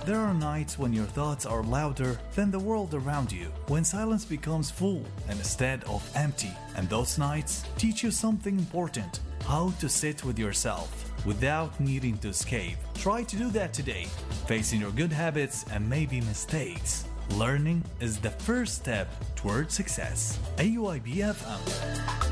There are nights when your thoughts are louder than the world around you, when silence becomes full instead of empty. And those nights teach you something important: how to sit with yourself without needing to escape. Try to do that today, facing your good habits and maybe mistakes. Learning is the first step toward success. AUIB FM.